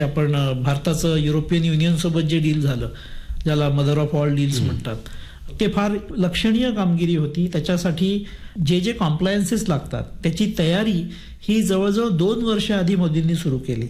आपण भारताचं European union सोबत जे डील झालं, ज्याला मदर ऑफ ऑल डील्स म्हणतात, ते फार लक्षणीय कामगिरी होती. त्याच्यासाठी जे जे कॉम्प्लायन्सेस लागतात त्याची तयारी ही जवळजवळ 2 वर्ष आधी मोदींनी सुरू केली.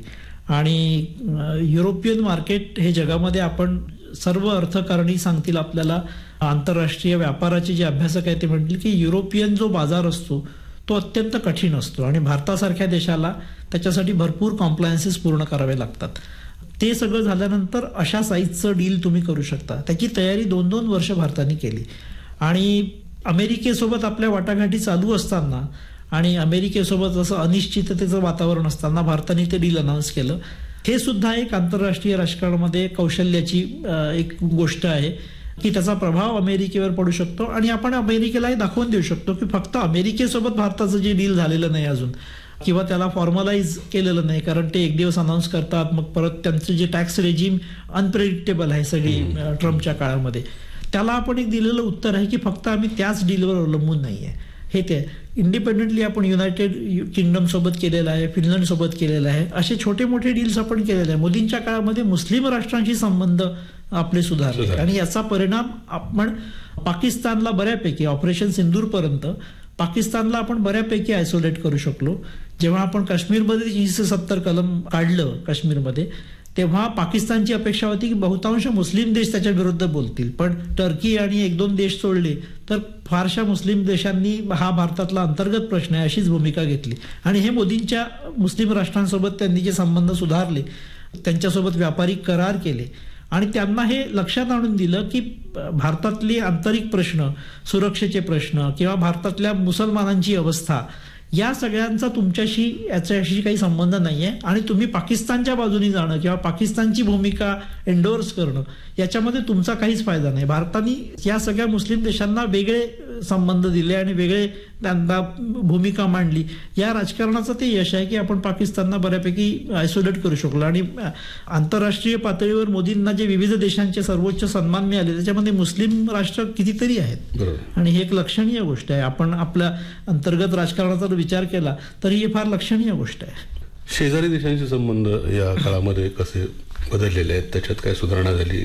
आणि युरोपियन मार्केट हे जगामध्ये आपण सर्व अर्थकारणी सांगतील आपल्याला, आंतरराष्ट्रीय व्यापाराचे जे अभ्यासक आहेत ते म्हणतील की युरोपियन जो बाजार असतो तो अत्यंत कठीण असतो आणि भारतासारख्या देशाला त्याच्यासाठी भरपूर कॉम्प्लायन्सेस पूर्ण करावे लागतात. ते सगळं झाल्यानंतर अशा साईजचं डील तुम्ही करू शकता. त्याची तयारी 2-2 वर्ष भारताने केली. आणि अमेरिकेसोबत आपल्या वाटाघाटी चालू असताना आणि अमेरिकेसोबत असं अनिश्चिततेचं वातावरण असताना भारताने ते डील अनाऊन्स केलं. हे सुद्धा एक आंतरराष्ट्रीय राजकारणामध्ये कौशल्याची एक गोष्ट आहे की त्याचा प्रभाव अमेरिकेवर पडू शकतो आणि आपण अमेरिकेलाही दाखवून देऊ शकतो की फक्त अमेरिकेसोबत भारताचं जे डील झालेलं नाही अजून, किंवा त्याला फॉर्मलाइज केलेलं नाही, कारण ते एक दिवस अनाऊन्स करतात, मग परत त्यांचं जे टॅक्स रेजिम अनप्रेडिक्टेबल आहे सगळी ट्रम्पच्या काळामध्ये, त्याला आपण एक दिलेलं उत्तर आहे की फक्त आम्ही त्याच डीलवर अवलंबून नाहीये. हे ते इंडिपेंडेंटली आपण युनायटेड किंगडम सोबत केलेलं आहे, फिनलंड सोबत केलेलं आहे, असे छोटे मोठे डील्स आपण केलेले आहे. मोदींच्या काळामध्ये मुस्लिम राष्ट्रांशी संबंध आपले सुधारले आणि याचा परिणाम आपण पाकिस्तानला बऱ्यापैकी ऑपरेशन सिंदूर पर्यंत पाकिस्तानला आपण बऱ्यापैकी आयसोलेट करू शकलो. जेव्हा आपण काश्मीरमध्ये 370 कलम काढलं काश्मीरमध्ये, तेव्हा पाकिस्तानची अपेक्षा होती की बहुतांश मुस्लिम देश त्याच्या विरुद्ध बोलतील, पण टर्की आणि 1-2 देश सोडले तर फारशा मुस्लिम देशांनी हा भारतातला अंतर्गत प्रश्न आहे अशीच भूमिका घेतली. आणि हे मोदींच्या मुस्लिम राष्ट्रांसोबत त्यांनी जे संबंध सुधारले, त्यांच्यासोबत व्यापारिक करार केले आणि त्यांना हे लक्षात आणून दिलं की भारतातले आंतरिक प्रश्न, सुरक्षेचे प्रश्न किंवा भारतातल्या मुसलमानांची अवस्था, या सगळ्यांचा तुमच्याशी याच्याशी काही संबंध नाहीये आणि तुम्ही पाकिस्तानच्या बाजूने जाणं किंवा पाकिस्तानची भूमिका एंडोर्स करणं याच्यामध्ये तुमचा काहीच फायदा नाही. भारताने या सगळ्या मुस्लिम देशांना वेगळे संबंध दिले आणि वेगळे त्यांना भूमिका मांडली. या राजकारणाचं ते यश आहे की आपण पाकिस्तानला बऱ्यापैकी आयसोलेट करू शकलो. आणि आंतरराष्ट्रीय पातळीवर मोदींना जे विविध देशांचे सर्वोच्च सन्मान मिळाले त्याच्यामध्ये मुस्लिम राष्ट्र कितीतरी आहेत आणि हे एक लक्षणीय गोष्ट आहे. आपण आपल्या अंतर्गत राजकारणाचा विचार केला तरी ही फार लक्षणीय गोष्ट आहे. शेजारी देशांचे संबंध या काळामध्ये कसे बदललेले आहेत, त्याच्यात काय सुधारणा झाली?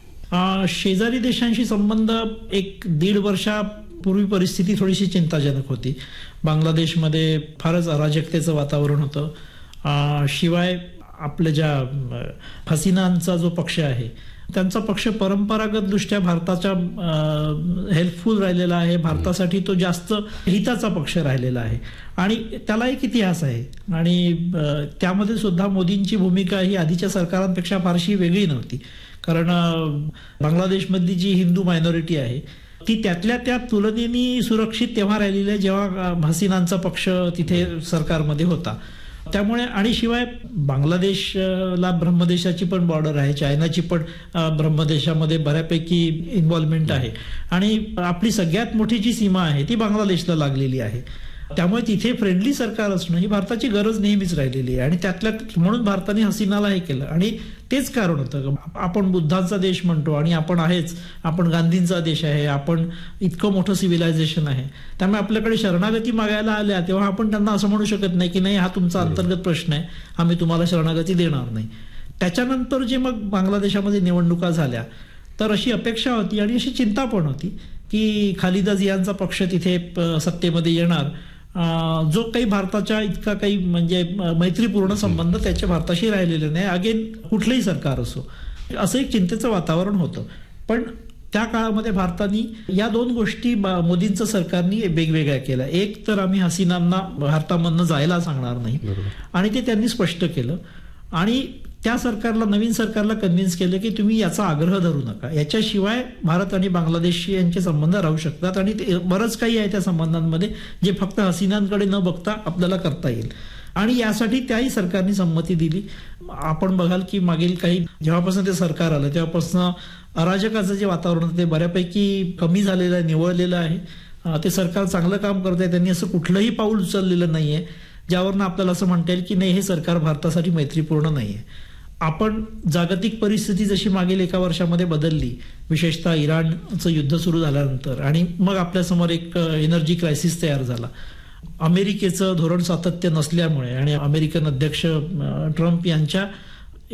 शेजारी देशांशी संबंध 1-1.5 वर्षापूर्वी परिस्थिती थोडीशी चिंताजनक होती. बांगलादेशमध्ये फारच अराजकतेचं वातावरण होतं. शिवाय आपल्या ज्या हसीनांचा जो पक्ष आहे त्यांचा पक्ष परंपरागत दृष्ट्या भारताच्या हेल्पफुल राहिलेला आहे, भारतासाठी तो जास्त हिताचा पक्ष राहिलेला आहे आणि त्याला एक इतिहास आहे. आणि त्यामध्ये सुद्धा मोदींची भूमिका ही आधीच्या सरकारांपेक्षा फारशी वेगळी नव्हती, कारण बांगलादेशमधली जी हिंदू मायनॉरिटी आहे ती त्यातल्या त्या तुलनेने सुरक्षित तेव्हा राहिलेली आहे जेव्हा हसीनांचा पक्ष तिथे सरकारमध्ये होता. त्यामुळे आणि शिवाय बांगलादेशला ब्रह्मदेशाची पण बॉर्डर आहे, चायनाची पण ब्रह्मदेशामध्ये बऱ्यापैकी इन्व्हॉल्वमेंट आहे आणि आपली सगळ्यात मोठी जी सीमा आहे ती बांगलादेशला लागलेली आहे. त्यामुळे तिथे फ्रेंडली सरकार असणं ही भारताची गरज नेहमीच राहिलेली आहे आणि त्यातल्या म्हणून भारताने हसीनाला हे केलं. आणि तेच कारण होतं, आपण बुद्धांचा देश म्हणतो आणि आपण आहेच, आपण गांधींचा देश आहे, आपण इतकं मोठं सिव्हिलायझेशन आहे, त्यामुळे आपल्याकडे शरणागती मागायला आल्या तेव्हा आपण त्यांना असं म्हणू शकत नाही की नाही हा तुमचा अंतर्गत प्रश्न आहे, आम्ही तुम्हाला शरणागती देणार नाही. त्याच्यानंतर जे मग बांगलादेशामध्ये निवडणुका झाल्या तर अशी अपेक्षा होती आणि अशी चिंता पण होती की खालिदा जियांचा पक्ष तिथे सत्तेमध्ये येणार, जो काही भारताच्या इतका काही म्हणजे मैत्रीपूर्ण संबंध त्याच्या भारताशी राहिलेले नाही, अगेन कुठलंही सरकार असो, असं एक चिंतेचं वातावरण होतं. पण त्या काळामध्ये भारताने या 2 गोष्टी मोदींचं सरकारनी वेगवेगळ्या केल्या. एक तर आम्ही हसीनांना भारतामधनं जायला सांगणार नाही आणि ते त्यांनी स्पष्ट केलं आणि त्या सरकारला, नवीन सरकारला कन्व्हिन्स केलं की तुम्ही याचा आग्रह धरू नका, याच्याशिवाय भारत आणि बांगलादेश यांचे संबंध राहू शकतात आणि बरंच काही आहे त्या संबंधांमध्ये जे फक्त हसीनांकडे न बघता आपल्याला करता येईल. आणि यासाठी त्याही सरकारने संमती दिली. आपण बघाल की मागील काही जेव्हापासून ते सरकार आलं तेव्हापासून अराजकाचं जे वातावरण होतं ते बऱ्यापैकी कमी झालेलं आहे, निवळलेलं आहे. ते सरकार चांगलं काम करत आहे. त्यांनी असं कुठलंही पाऊल उचललेलं नाहीये ज्यावरनं आपल्याला असं म्हणता येईल की नाही हे सरकार भारतासाठी मैत्रीपूर्ण नाहीये. आपण जागतिक परिस्थिती जशी मागील 1 वर्षामध्ये बदलली, विशेषतः इराणचं युद्ध सुरू झाल्यानंतर, आणि मग आपल्यासमोर एक एनर्जी क्रायसिस तयार झाला. अमेरिकेचं धोरण सातत्य नसल्यामुळे आणि अमेरिकन अध्यक्ष ट्रम्प यांच्या